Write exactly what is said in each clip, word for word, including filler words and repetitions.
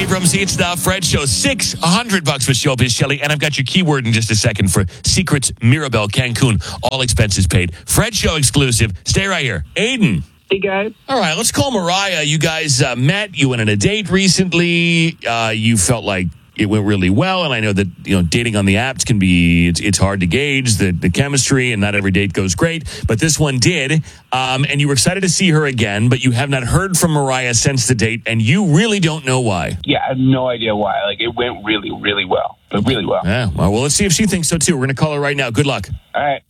Abrams. It's the Fred Show. six hundred bucks for Showbiz Shelley. And I've got your keyword in just a second for Secrets Mirabel Cancun. All expenses paid. Fred Show exclusive. Stay right here. Aiden. Hey, guys. All right, let's call Mariah. You guys uh, met. You went on a date recently. Uh, you felt like it went really well. And I know that, you know, dating on the apps can be, it's, it's hard to gauge the, the chemistry, and not every date goes great. But this one did. Um, and you were excited to see her again, but you have not heard from Mariah since the date, and you really don't know why. Yeah, I have no idea why. Like, it went really, really well. But really well. Yeah, well, well, let's see if she thinks so, too. We're going to call her right now. Good luck. All right.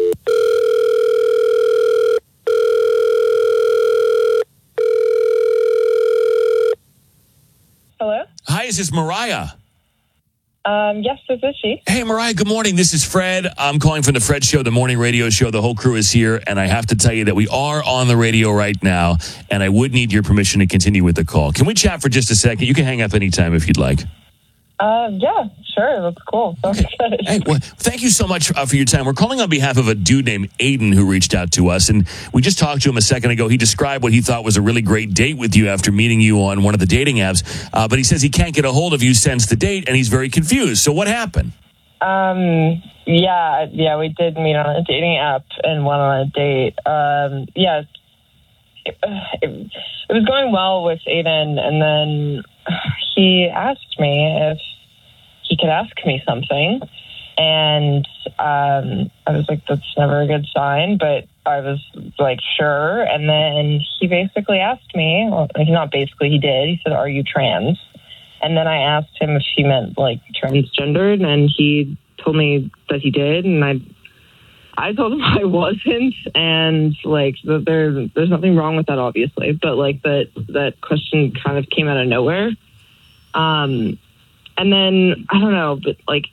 Hello? Hi, is this Mariah? Um, yes, this is she. Hey, Mariah, good morning. This is Fred. I'm calling from the Fred Show, the morning radio show. The whole crew is here, and I have to tell you that we are on the radio right now, and I would need your permission to continue with the call. Can we chat for just a second? You can hang up anytime if you'd like. Uh, yeah, sure. That's cool. Sounds good. Hey, well, thank you so much uh, for your time. We're calling on behalf of a dude named Aiden who reached out to us, and we just talked to him a second ago. He described what he thought was a really great date with you after meeting you on one of the dating apps, uh, but he says he can't get a hold of you since the date, and he's very confused. So what happened? Um, yeah, yeah, we did meet on a dating app and went on a date. Um, yeah, it, it, it was going well with Aiden, and then he asked me if he could ask me something, and um, I was like, that's never a good sign, but I was like, sure. And then he basically asked me, well, not basically, he did, he said, are you trans? And then I asked him if he meant like transgendered, and he told me that he did, and I I told him I wasn't, and like that there there's nothing wrong with that, obviously, but like that that question kind of came out of nowhere. Um, and then I don't know, but like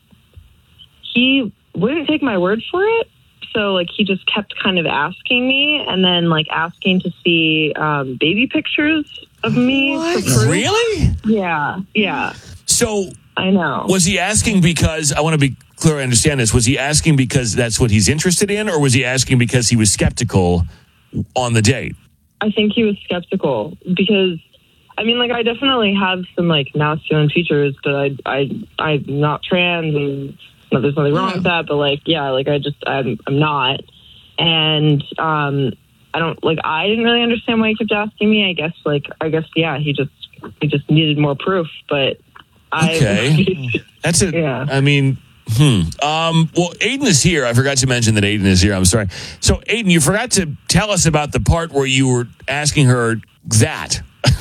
he wouldn't take my word for it, so like he just kept kind of asking me, and then like asking to see um, baby pictures of me. What? Really? Yeah, yeah. So I know. Was he asking because, I want to be clear, I understand this, was he asking because that's what he's interested in, or was he asking because he was skeptical on the date? I think he was skeptical because, I mean, like, I definitely have some, like, masculine features, but I, I, I'm not trans, and no, there's nothing wrong yeah. with that, but, like, yeah, like, I just, I'm, I'm not. And, um, I don't, like, I didn't really understand why he kept asking me. I guess, like, I guess, yeah, he just, he just needed more proof, but I... Okay. That's it. Yeah. I mean... Hmm. Um, well, Aiden is here. I forgot to mention that Aiden is here. I'm sorry. So, Aiden, you forgot to tell us about the part where you were asking her that,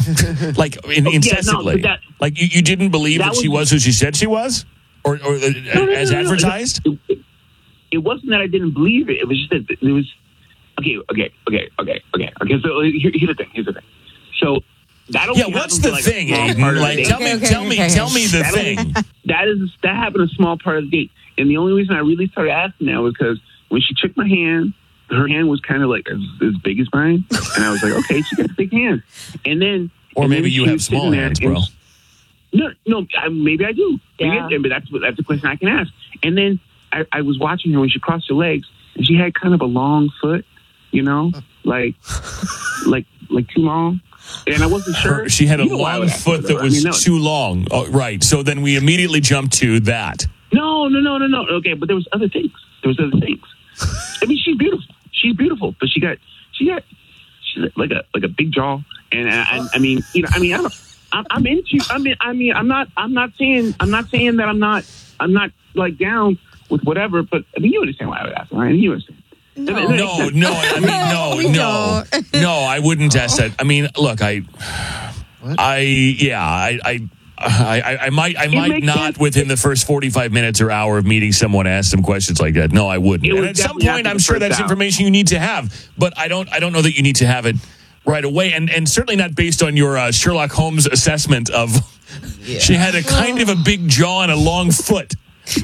like in, oh, incessantly. Yeah, no, that, like you, you didn't believe that, that she was, was who she said she was, or, or uh, no, no, as no, no, advertised. No. It, it, it wasn't that I didn't believe it. It was just that it was okay, okay, okay, okay, okay, okay. So here, here's the thing. Here's the thing. So. That yeah, what's the like thing, Aiden? Like, tell okay, me, okay, tell okay, me, okay. tell me the that thing. That is that happened a small part of the date, and the only reason I really started asking that was because when she took my hand, her hand was kind of like as, as big as mine, and I was like, okay, she got a big hand, and then or and maybe then you have small hands, bro. No, no, I, maybe I do. Maybe Yeah. I, but that's that's a question I can ask. And then I, I was watching her when she crossed her legs, and she had kind of a long foot, you know, like like like too long. And I wasn't sure. Her, she had a you know long foot that I was mean, no. too long. Oh, right. So then we immediately jumped to that. No, no, no, no, no. Okay, but there was other things. There was other things. I mean, she's beautiful. She's beautiful, but she got, she got, she's like a like a big jaw. And I, I, I mean, you know, I mean, I don't, I'm, I'm into. I mean, I mean, I'm not. I'm not saying. I'm not saying that I'm not. I'm not like down with whatever. But I mean, you understand why I would ask, right? You understand. No, no, no, I mean, no, no, no, I wouldn't ask that. I mean, look, I, what? I, yeah, I, I, I, I might, I might not sense. within the first forty-five minutes or hour of meeting someone ask some questions like that. No, I wouldn't. And at some point, I'm sure that's hour. information you need to have, but I don't, I don't know that you need to have it right away, and and certainly not based on your uh, Sherlock Holmes assessment of. Yeah. She had a kind of a big jaw and a long foot.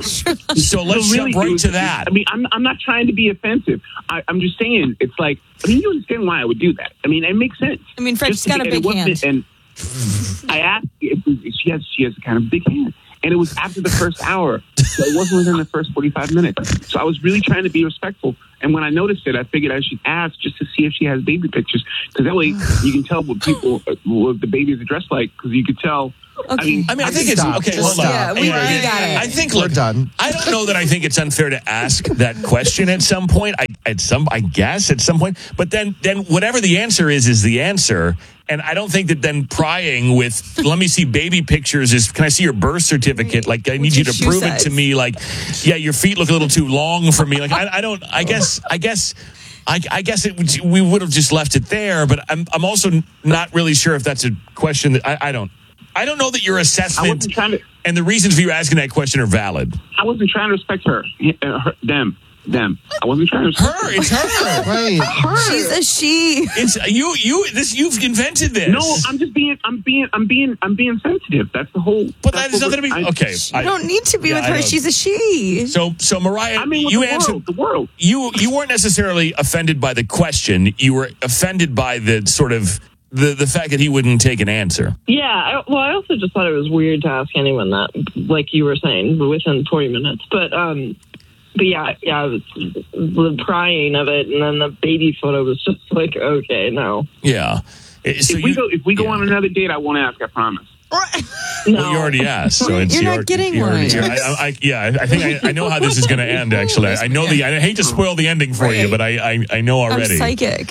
So let's so really, jump right was, to that. I mean, I'm I'm not trying to be offensive. I, I'm just saying it's like, I mean, you understand why I would do that. I mean, it makes sense. I mean, Fred's got a big hand. And I asked if, if she has she has a kind of big hand, and it was after the first hour So it wasn't within the first forty-five minutes. So I was really trying to be respectful. And when I noticed it, I figured I should ask just to see if she has baby pictures. Because that way you can tell what people, what the babies are dressed like. Because you could tell. Okay. I mean, I mean, I think it's Stop. okay. Just Hold on. stop. Yeah, we, Yeah, we got it. I think We're look, done. I don't know that I think it's unfair to ask that question at some point. I at some I guess at some point. But then then whatever the answer is is the answer. And I don't think that then prying with let me see baby pictures is can I see your birth certificate? Like I need What's you your to shoe prove size? it to me. Like yeah, your feet look a little too long for me. Like I, I don't. I guess I guess. I, I guess it would, we would have just left it there, but I'm I'm also not really sure if that's a question that I, I don't I don't know that your I assessment wasn't trying to. and the reasons for you asking that question are valid. I wasn't trying to respect her. Uh, her them. Them. I wasn't trying to respect Her, it's her. Right. She's a she. It's you. You. This. You've invented this. No, I'm just being. I'm being. I'm being. I'm being sensitive. That's the whole. But that's that has what nothing to be. we're- I- Okay. You I, don't need to be Yeah, with I her. don't- She's a she. so so Mariah, I mean, with you the answered. world. The world. You you weren't necessarily offended by the question. You were offended by the sort of the the fact that he wouldn't take an answer. Yeah, I, well, I also just thought it was weird to ask anyone that, like you were saying, within forty minutes. But, um, but yeah, yeah, it was the prying of it, and then the baby photo was just like, okay, no, Yeah. Eh, So if we you, go, if we go yeah. on another date, I won't ask. I promise. no. Well, you already asked, so it's You're not you're- getting you're already- one. you're- I, I, yeah, I I think I, I know how this is going to end. Actually, I, I know the. I hate to spoil the ending for you, Right. but I, I, I know I'm already. psychic.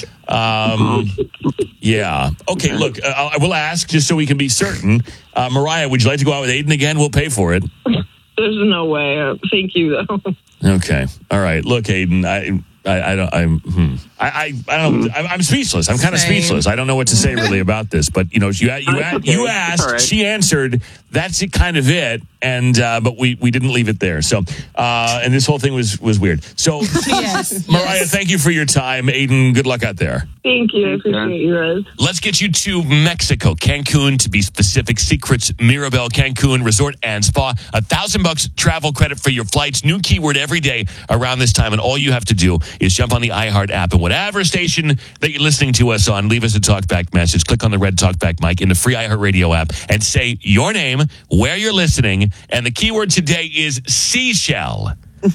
Um, yeah. Okay. Look, uh, I will ask just so we can be certain. Uh, Mariah, would you like to go out with Aiden again? We'll pay for it. There's no way. Uh, thank you, though. Okay. All right. Look, Aiden, I. I, I don't. I'm. Hmm. I. I. I don't. I'm, I'm speechless. I'm kind of Same. speechless. I don't know what to say really about this. But you know, you you, Oh, it's okay. you It's asked. all right. She answered. That's it, kind of it. And uh, but we, we didn't leave it there. So uh, and this whole thing was was weird. So Yes. Mariah, thank you for your time. Aiden, good luck out there. Thank you. I Thanks, man. appreciate you guys. Let's get you to Mexico, Cancun, to be specific. Secrets Mirabel Cancun Resort and Spa. A thousand bucks travel credit for your flights. New keyword every day around this time, and all you have to do is jump on the iHeart app and whatever station that you're listening to us on, leave us a talkback message. Click on the red talkback mic in the free iHeart Radio app and say your name, where you're listening, and the keyword today is seashell.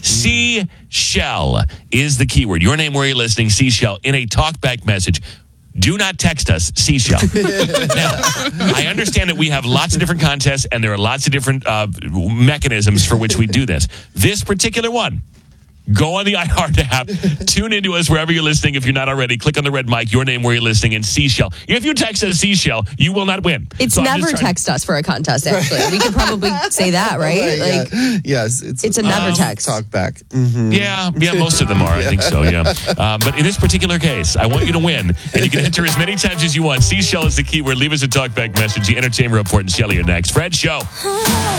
Seashell is the keyword. Your name, where you're listening, seashell, in a talkback message. Do not text us, seashell. Now, I understand that we have lots of different contests and there are lots of different uh, mechanisms for which we do this. This particular one, go on the iHeart app, tune into us wherever you're listening. If you're not already, click on the red mic, your name, where you're listening, and seashell. If you text us seashell, you will not win. It's So I'm never just trying- text us for a contest, actually. We could probably say that, right? Right, Like, yeah. Yes, it's, it's a never Um, text. talk back. Mhm. Yeah, yeah, most of them are. I think so, yeah. Um, but in this particular case, I want you to win. And you can enter as many times as you want. Seashell is the keyword. Leave us a talkback message. The Entertainment Report and Shelly are next. Fred Show.